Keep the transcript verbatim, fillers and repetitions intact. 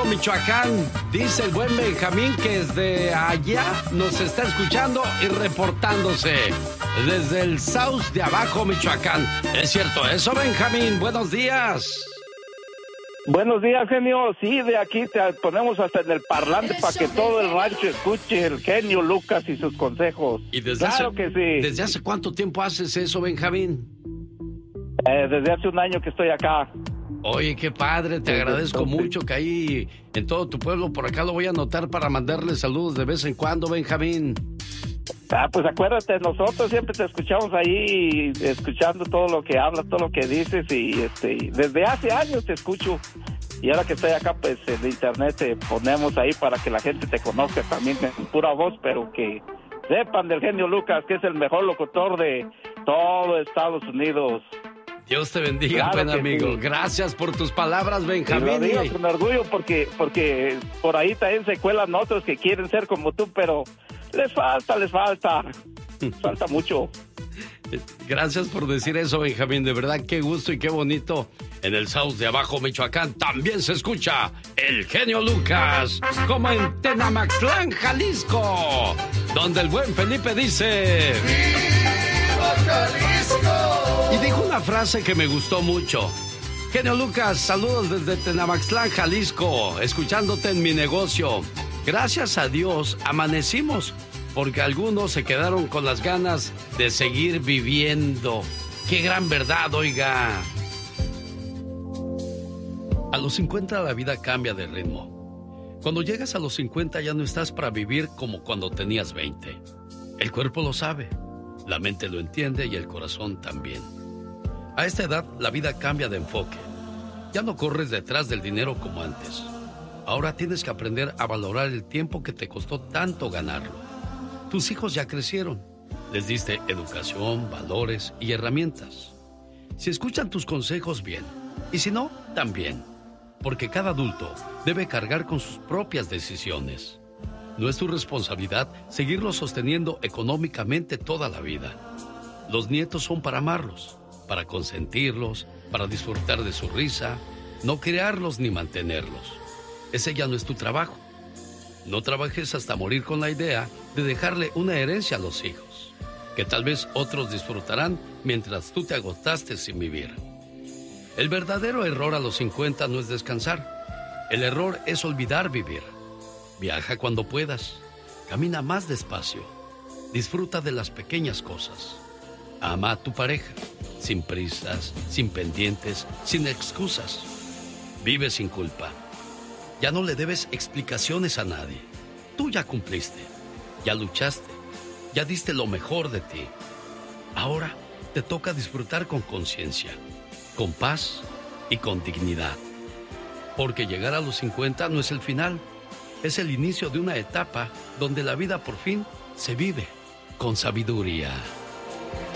Michoacán. Dice el buen Benjamín que desde allá nos está escuchando y reportándose. Desde el South de Abajo, Michoacán. ¿Es cierto eso, Benjamín? Buenos días. Buenos días, genio. Sí, de aquí te ponemos hasta en el parlante para que todo el rancho escuche el genio Lucas y sus consejos. ¿Y desde claro hace, que sí. ¿Desde hace cuánto tiempo haces eso, Benjamín? Eh, desde hace un año que estoy acá. Oye, qué padre, te agradezco mucho que ahí en todo tu pueblo, por acá lo voy a anotar para mandarle saludos de vez en cuando, Benjamín. Ah, pues acuérdate, nosotros siempre te escuchamos ahí, escuchando todo lo que hablas, todo lo que dices, y este, desde hace años te escucho, y ahora que estoy acá, pues en internet te ponemos ahí para que la gente te conozca también en pura voz, pero que sepan del genio Lucas, que es el mejor locutor de todo Estados Unidos. Dios te bendiga, claro buen amigo. Sí. Gracias por tus palabras, Benjamín. Y lo digo con orgullo porque, porque por ahí también se cuelan otros que quieren ser como tú, pero les falta, les falta. Falta mucho. Gracias por decir eso, Benjamín. De verdad, qué gusto y qué bonito. En el South de Abajo, Michoacán, también se escucha el genio Lucas, como en Tenamaxtlán, Jalisco, donde el buen Felipe dice... ¡Viva Jalisco! Y dijo una frase que me gustó mucho. Genio Lucas, saludos desde Tenamaxtlán, Jalisco, escuchándote en mi negocio. Gracias a Dios, amanecimos, porque algunos se quedaron con las ganas de seguir viviendo. ¡Qué gran verdad, oiga! A los cincuenta la vida cambia de ritmo. Cuando llegas a los cincuenta ya no estás para vivir como cuando tenías veinte. El cuerpo lo sabe, la mente lo entiende y el corazón también. A esta edad la vida cambia de enfoque. Ya no corres detrás del dinero como antes. Ahora tienes que aprender a valorar el tiempo que te costó tanto ganarlo. Tus hijos ya crecieron. Les diste educación, valores y herramientas. Si escuchan tus consejos, bien. Y si no, también. Porque cada adulto debe cargar con sus propias decisiones. No es tu responsabilidad seguirlos sosteniendo económicamente toda la vida. Los nietos son para amarlos, para consentirlos, para disfrutar de su risa, no crearlos ni mantenerlos. Ese ya no es tu trabajo. No trabajes hasta morir con la idea de dejarle una herencia a los hijos, que tal vez otros disfrutarán mientras tú te agotaste sin vivir. El verdadero error a los cincuenta no es descansar. El error es olvidar vivir. Viaja cuando puedas. Camina más despacio. Disfruta de las pequeñas cosas. Ama a tu pareja, sin prisas, sin pendientes, sin excusas. Vive sin culpa. Ya no le debes explicaciones a nadie. Tú ya cumpliste, ya luchaste, ya diste lo mejor de ti. Ahora te toca disfrutar con conciencia, con paz y con dignidad. Porque llegar a los cincuenta no es el final, es el inicio de una etapa donde la vida por fin se vive con sabiduría.